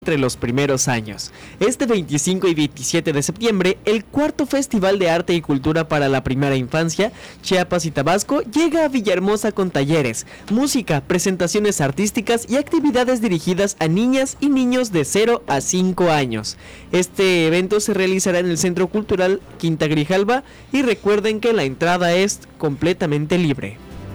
entre los primeros años. Este 25 y 27 de septiembre, el cuarto Festival de Arte y Cultura para la Primera Infancia, Chiapas y Tabasco, llega a Villahermosa con talleres, música, presentaciones artísticas y actividades dirigidas a niñas y niños de 0 a 5 años. Este evento se realizará en el Centro Cultural Quinta Grijalva y recuerden que la entrada es completamente libre.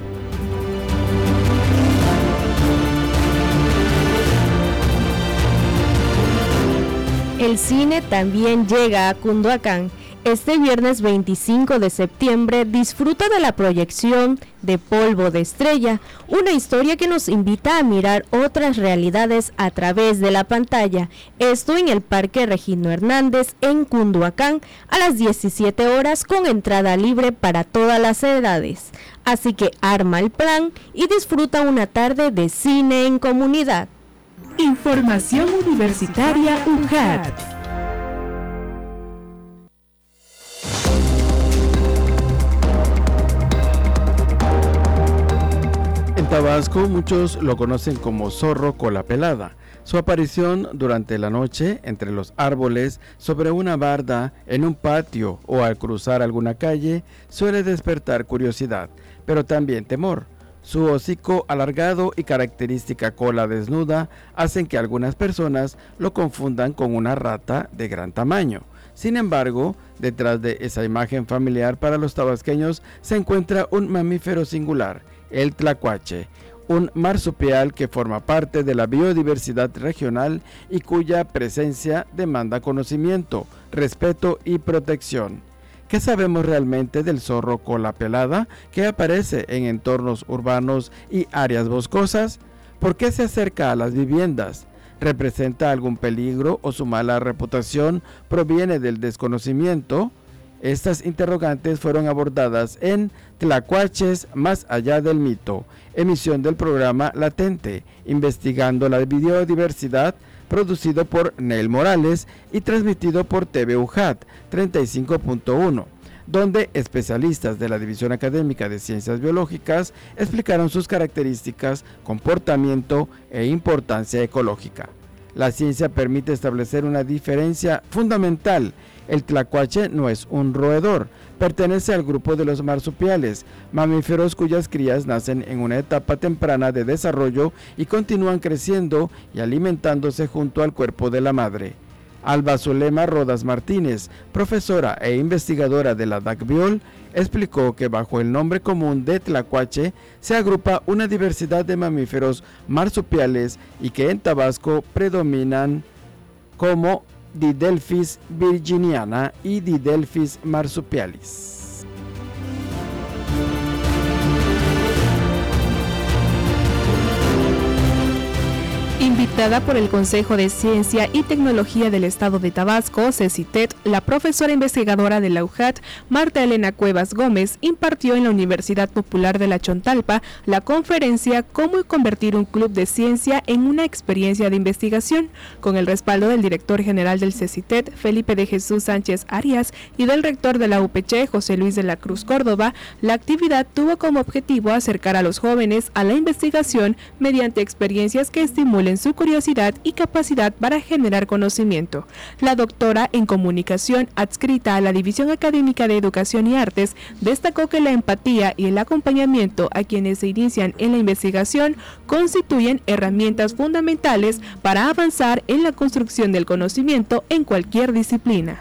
El cine también llega a Cunduacán. Este viernes 25 de septiembre disfruta de la proyección de Polvo de Estrella, una historia que nos invita a mirar otras realidades a través de la pantalla. Esto en el Parque Regino Hernández en Cunduacán a las 17 horas con entrada libre para todas las edades. Así que arma el plan y disfruta una tarde de cine en comunidad. Información Universitaria UJAT. En Tabasco muchos lo conocen como zorro cola pelada. Su aparición durante la noche entre los árboles, sobre una barda, en un patio o al cruzar alguna calle suele despertar curiosidad, pero también temor. Su hocico alargado y característica cola desnuda hacen que algunas personas lo confundan con una rata de gran tamaño. Sin embargo, detrás de esa imagen familiar para los tabasqueños se encuentra un mamífero singular, el tlacuache, un marsupial que forma parte de la biodiversidad regional y cuya presencia demanda conocimiento, respeto y protección. ¿Qué sabemos realmente del zorro cola pelada que aparece en entornos urbanos y áreas boscosas? ¿Por qué se acerca a las viviendas? ¿Representa algún peligro o su mala reputación proviene del desconocimiento? Estas interrogantes fueron abordadas en Tlacuaches más allá del mito, emisión del programa Latente, investigando la biodiversidad, producido por Nel Morales y transmitido por TV UJAT 35.1, donde especialistas de la División Académica de Ciencias Biológicas explicaron sus características, comportamiento e importancia ecológica. La ciencia permite establecer una diferencia fundamental. El tlacuache no es un roedor, pertenece al grupo de los marsupiales, mamíferos cuyas crías nacen en una etapa temprana de desarrollo y continúan creciendo y alimentándose junto al cuerpo de la madre. Alba Zulema Rodas Martínez, profesora e investigadora de la DACBIOL, explicó que bajo el nombre común de tlacuache se agrupa una diversidad de mamíferos marsupiales y que en Tabasco predominan como Didelphis virginiana y Didelphis marsupialis. Invitada por el Consejo de Ciencia y Tecnología del Estado de Tabasco, CECITET, la profesora investigadora de la UJAT, Marta Elena Cuevas Gómez, impartió en la Universidad Popular de la Chontalpa la conferencia Cómo convertir un club de ciencia en una experiencia de investigación, con el respaldo del director general del CECITET, Felipe de Jesús Sánchez Arias, y del rector de la UPC, José Luis de la Cruz Córdoba. La actividad tuvo como objetivo acercar a los jóvenes a la investigación mediante experiencias que estimulen su curiosidad y capacidad para generar conocimiento. La doctora en comunicación adscrita a la División Académica de Educación y Artes destacó que la empatía y el acompañamiento a quienes se inician en la investigación constituyen herramientas fundamentales para avanzar en la construcción del conocimiento en cualquier disciplina.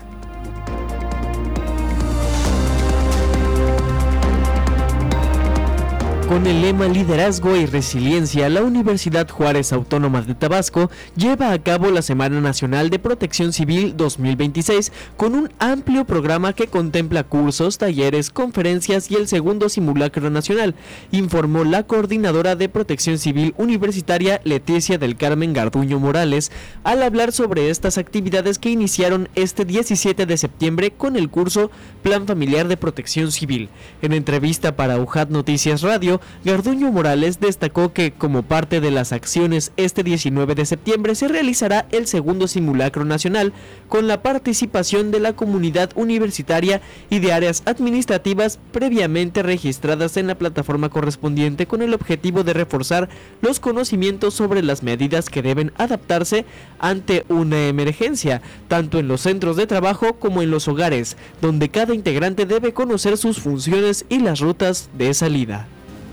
Con el lema Liderazgo y Resiliencia, la Universidad Juárez Autónoma de Tabasco lleva a cabo la Semana Nacional de Protección Civil 2026 con un amplio programa que contempla cursos, talleres, conferencias y el segundo simulacro nacional, informó la coordinadora de Protección Civil Universitaria Leticia del Carmen Garduño Morales al hablar sobre estas actividades que iniciaron este 17 de septiembre con el curso Plan Familiar de Protección Civil. En entrevista para UJAT Noticias Radio, Garduño Morales destacó que como parte de las acciones este 19 de septiembre se realizará el segundo simulacro nacional con la participación de la comunidad universitaria y de áreas administrativas previamente registradas en la plataforma correspondiente con el objetivo de reforzar los conocimientos sobre las medidas que deben adaptarse ante una emergencia, tanto en los centros de trabajo como en los hogares, donde cada integrante debe conocer sus funciones y las rutas de salida.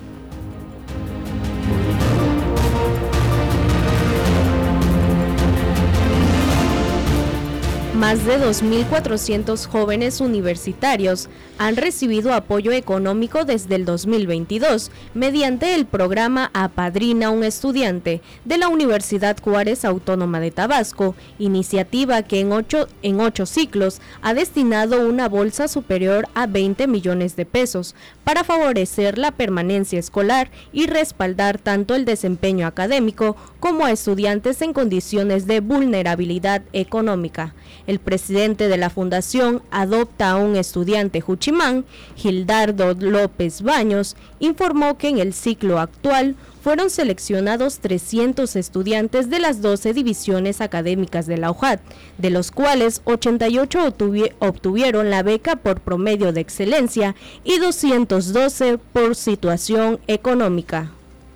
Más de 2.400 jóvenes universitarios han recibido apoyo económico desde el 2022 mediante el programa Apadrina un Estudiante de la Universidad Juárez Autónoma de Tabasco, iniciativa que en ocho ciclos ha destinado una bolsa superior a 20 millones de pesos para favorecer la permanencia escolar y respaldar tanto el desempeño académico como a estudiantes en condiciones de vulnerabilidad económica. El presidente de la Fundación Adopta a un Estudiante Juchimán, Gildardo López Baños, informó que en el ciclo actual fueron seleccionados 300 estudiantes de las 12 divisiones académicas de la UJAT, de los cuales 88 obtuvieron la beca por promedio de excelencia y 212 por situación económica.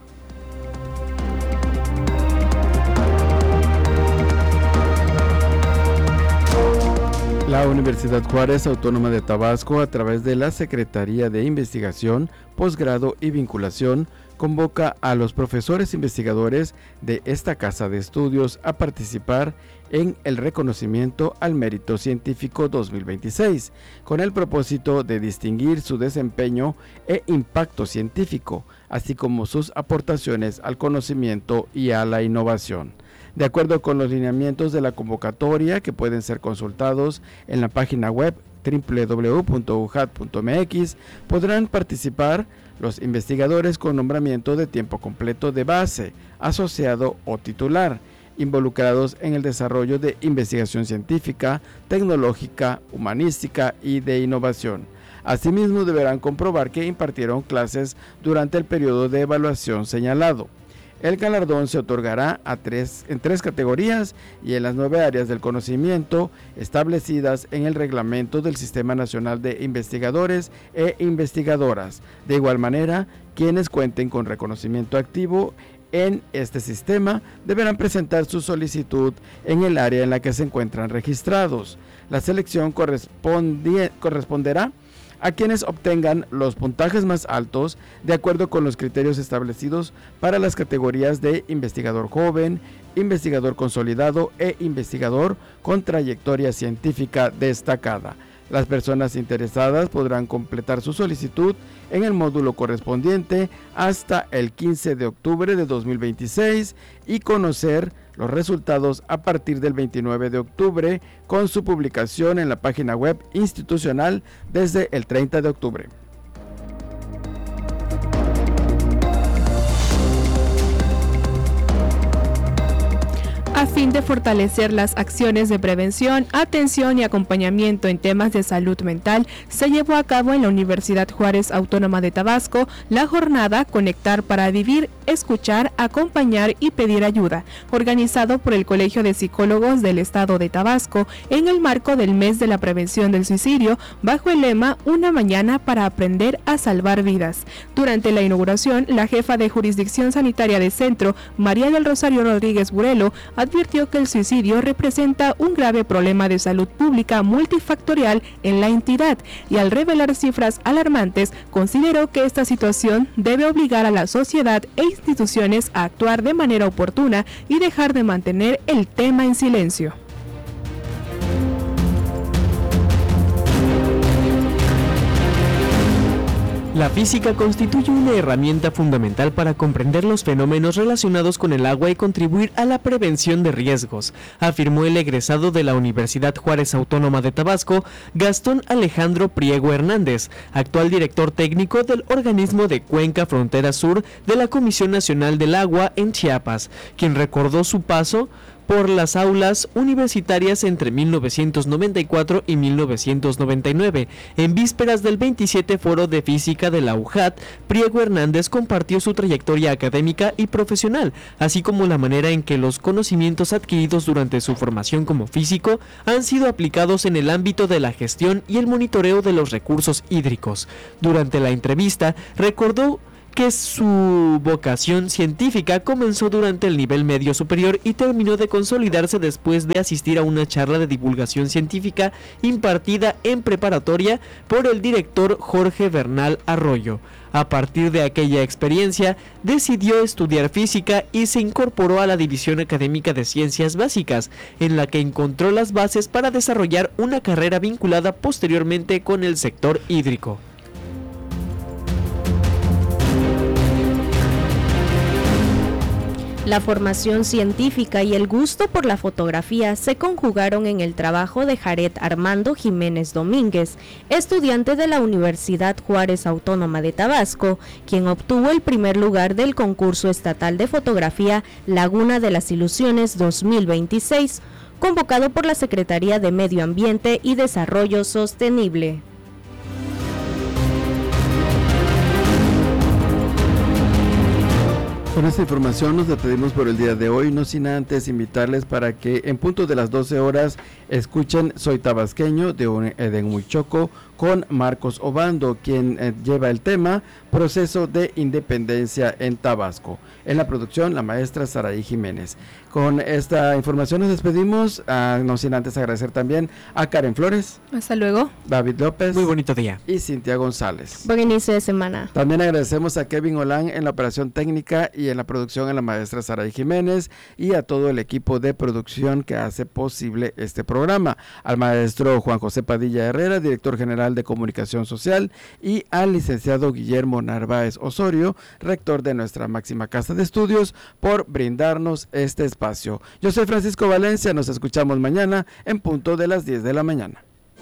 La Universidad Juárez Autónoma de Tabasco, a través de la Secretaría de Investigación, Posgrado y Vinculación, convoca a los profesores investigadores de esta casa de estudios a participar en el reconocimiento al mérito científico 2026, con el propósito de distinguir su desempeño e impacto científico, así como sus aportaciones al conocimiento y a la innovación. De acuerdo con los lineamientos de la convocatoria, que pueden ser consultados en la página web www.ujat.mx, podrán participar los investigadores con nombramiento de tiempo completo de base, asociado o titular, involucrados en el desarrollo de investigación científica, tecnológica, humanística y de innovación. Asimismo, deberán comprobar que impartieron clases durante el periodo de evaluación señalado. El galardón se otorgará en tres categorías y en las 9 áreas del conocimiento establecidas en el reglamento del Sistema Nacional de Investigadores e Investigadoras. De igual manera, quienes cuenten con reconocimiento activo en este sistema deberán presentar su solicitud en el área en la que se encuentran registrados. La selección corresponderá a quienes obtengan los puntajes más altos de acuerdo con los criterios establecidos para las categorías de investigador joven, investigador consolidado e investigador con trayectoria científica destacada. Las personas interesadas podrán completar su solicitud en el módulo correspondiente hasta el 15 de octubre de 2026 y conocer los resultados a partir del 29 de octubre con su publicación en la página web institucional desde el 30 de octubre. A fin de fortalecer las acciones de prevención, atención y acompañamiento en temas de salud mental, se llevó a cabo en la Universidad Juárez Autónoma de Tabasco la jornada Conectar para Vivir, Escuchar, Acompañar y Pedir Ayuda, organizado por el Colegio de Psicólogos del Estado de Tabasco en el marco del mes de la prevención del suicidio, bajo el lema Una mañana para aprender a salvar vidas. Durante la inauguración, la jefa de Jurisdicción Sanitaria de Centro, María del Rosario Rodríguez Burelo, advirtió que el suicidio representa un grave problema de salud pública multifactorial en la entidad y al revelar cifras alarmantes, consideró que esta situación debe obligar a la sociedad e instituciones a actuar de manera oportuna y dejar de mantener el tema en silencio. La física constituye una herramienta fundamental para comprender los fenómenos relacionados con el agua y contribuir a la prevención de riesgos, afirmó el egresado de la Universidad Juárez Autónoma de Tabasco, Gastón Alejandro Priego Hernández, actual director técnico del organismo de Cuenca Frontera Sur de la Comisión Nacional del Agua en Chiapas, quien recordó su paso por las aulas universitarias entre 1994 y 1999. En vísperas del 27 Foro de Física de la UJAT, Priego Hernández compartió su trayectoria académica y profesional, así como la manera en que los conocimientos adquiridos durante su formación como físico han sido aplicados en el ámbito de la gestión y el monitoreo de los recursos hídricos. Durante la entrevista, recordó que su vocación científica comenzó durante el nivel medio superior y terminó de consolidarse después de asistir a una charla de divulgación científica impartida en preparatoria por el director Jorge Bernal Arroyo. A partir de aquella experiencia, decidió estudiar física y se incorporó a la División Académica de Ciencias Básicas, en la que encontró las bases para desarrollar una carrera vinculada posteriormente con el sector hídrico. La formación científica y el gusto por la fotografía se conjugaron en el trabajo de Jared Armando Jiménez Domínguez, estudiante de la Universidad Juárez Autónoma de Tabasco, quien obtuvo el primer lugar del concurso estatal de fotografía Laguna de las Ilusiones 2026, convocado por la Secretaría de Medio Ambiente y Desarrollo Sostenible. Con esta información nos despedimos por el día de hoy, no sin antes invitarles para que en punto de las 12 horas escuchen Soy Tabasqueño de Eden Huichoco con Marcos Obando, quien lleva el tema Proceso de Independencia en Tabasco. En la producción, la maestra Saraí Jiménez. Con esta información nos despedimos, no sin antes agradecer también a Karen Flores. Hasta luego. David López. Muy bonito día. Y Cintia González. Buen inicio de semana. También agradecemos a Kevin Olán en la operación técnica y en la producción a la maestra Saraí Jiménez y a todo el equipo de producción que hace posible este programa. Al maestro Juan José Padilla Herrera, director general de Comunicación Social, y al licenciado Guillermo Narváez Osorio, rector de nuestra máxima casa de estudios, por brindarnos este espacio. Yo soy Francisco Valencia, nos escuchamos mañana en punto de las 10 de la mañana.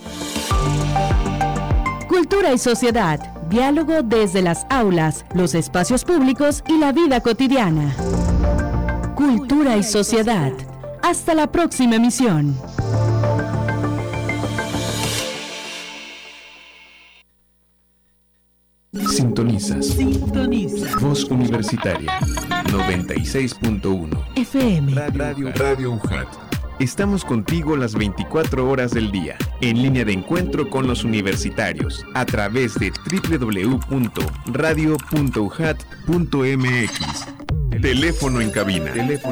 Cultura y sociedad, diálogo desde las aulas, los espacios públicos y la vida cotidiana. Cultura y sociedad. Hasta la próxima emisión. Sintonizas. Voz Universitaria 96.1 FM. Radio UJAT. Estamos contigo las 24 horas del día, en línea de encuentro con los universitarios, a través de www.radio.ujat.mx. Teléfono en cabina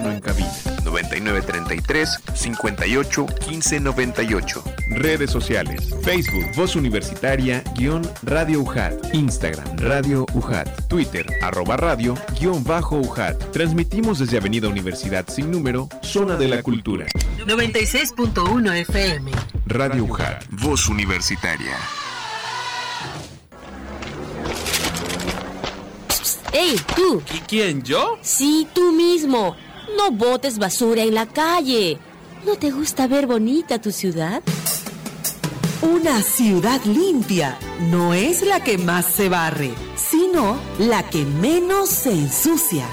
9933-58-1598. Redes sociales: Facebook Voz Universitaria _Radio UJAT, Instagram Radio UJAT, Twitter @radio _UJAT. Transmitimos desde Avenida Universidad sin número, Zona de la Cultura. 96.1 FM. Radio UJAT, Voz Universitaria. ¡Ey, tú! ¿Quién, yo? Sí, tú mismo. No botes basura en la calle. ¿No te gusta ver bonita tu ciudad? Una ciudad limpia no es la que más se barre, sino la que menos se ensucia.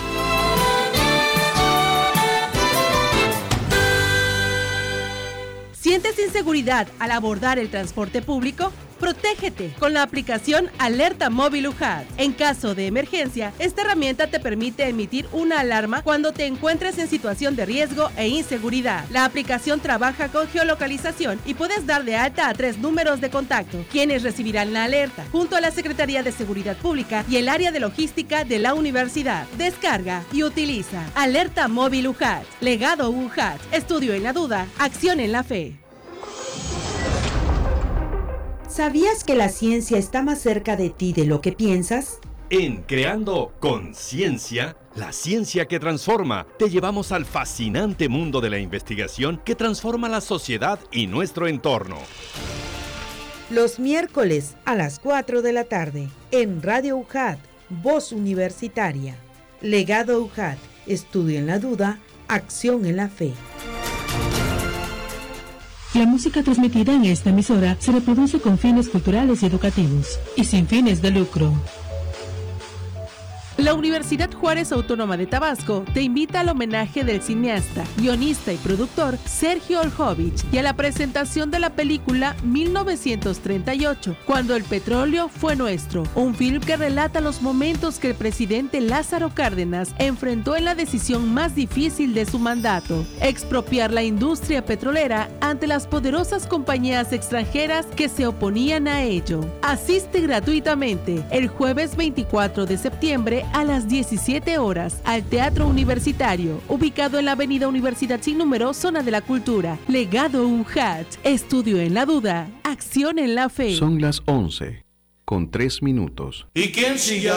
¿Sientes inseguridad al abordar el transporte público? Protégete con la aplicación Alerta Móvil UJAT. En caso de emergencia, esta herramienta te permite emitir una alarma cuando te encuentres en situación de riesgo e inseguridad. La aplicación trabaja con geolocalización y puedes dar de alta a 3 números de contacto, quienes recibirán la alerta, junto a la Secretaría de Seguridad Pública y el área de logística de la universidad. Descarga y utiliza Alerta Móvil UJAT. Legado UJAT. Estudio en la duda, acción en la fe. ¿Sabías que la ciencia está más cerca de ti de lo que piensas? En Creando Conciencia, la ciencia que transforma, te llevamos al fascinante mundo de la investigación que transforma la sociedad y nuestro entorno. Los miércoles a las 4 de la tarde, en Radio UJAT, Voz Universitaria. Legado UJAT, estudio en la duda, acción en la fe. La música transmitida en esta emisora se reproduce con fines culturales y educativos y sin fines de lucro. La Universidad Juárez Autónoma de Tabasco te invita al homenaje del cineasta, guionista y productor Sergio Oljovich y a la presentación de la película 1938, Cuando el petróleo fue nuestro, un film que relata los momentos que el presidente Lázaro Cárdenas enfrentó en la decisión más difícil de su mandato: expropiar la industria petrolera ante las poderosas compañías extranjeras que se oponían a ello. Asiste gratuitamente el jueves 24 de septiembre a las 17 horas al Teatro Universitario, ubicado en la Avenida Universidad Sin Número, Zona de la Cultura. Legado UJAT, estudio en la duda, acción en la fe. Son las 11:03. ¿Y quién sigue